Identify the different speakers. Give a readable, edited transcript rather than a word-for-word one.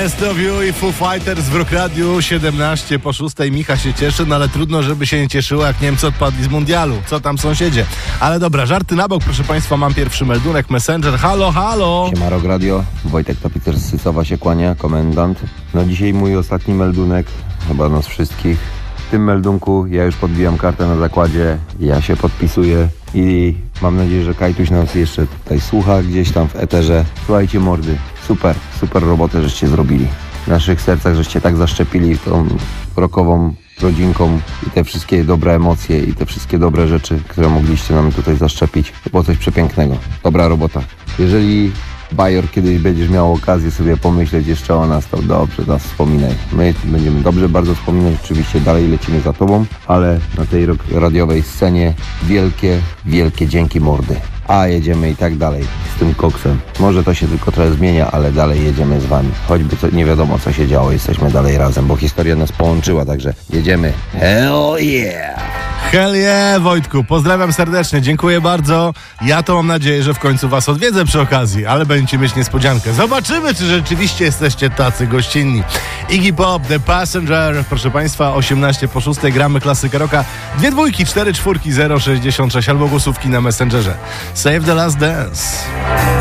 Speaker 1: Best of You i Foo Fighters w Rock Radiu 17 po 6. Micha się cieszy, no ale trudno, żeby się nie cieszyło, jak Niemcy odpadli z mundialu. Co tam, sąsiedzie? Ale dobra, żarty na bok, proszę państwa, mam pierwszy meldunek. Messenger, halo, halo!
Speaker 2: Siema Rock Radio, Wojtek Topicer z Sycowa się kłania, komendant. No dzisiaj mój ostatni meldunek, chyba nas wszystkich. W tym meldunku ja już podbijam kartę na zakładzie, ja się podpisuję i mam nadzieję, że Kajtuś nas jeszcze tutaj słucha gdzieś tam w eterze. Słuchajcie mordy, super robotę żeście zrobili. W naszych sercach żeście tak zaszczepili tą rockową rodzinką i te wszystkie dobre emocje i te wszystkie dobre rzeczy, które mogliście nam tutaj zaszczepić. To było coś przepięknego. Dobra robota. Jeżeli Bajor kiedyś będziesz miał okazję sobie pomyśleć jeszcze o nas, to dobrze nas wspominaj. My będziemy dobrze bardzo wspominać, oczywiście dalej lecimy za tobą, ale na tej radiowej scenie wielkie dzięki mordy. A jedziemy i tak dalej z tym koksem. Może to się tylko trochę zmienia, ale dalej jedziemy z wami. Choćby nie wiadomo co się działo, jesteśmy dalej razem, bo historia nas połączyła, także jedziemy. Hell yeah!
Speaker 1: Hell yeah, Wojtku, pozdrawiam serdecznie, dziękuję bardzo. Ja to mam nadzieję, że w końcu was odwiedzę przy okazji, ale będziecie mieć niespodziankę. Zobaczymy, czy rzeczywiście jesteście tacy gościnni. Iggy Pop, The Passenger, proszę państwa, 18 po 6, gramy klasykę rocka. 2 dwójki, 4 czwórki, 066 albo głosówki na Messengerze. Save the Last Dance.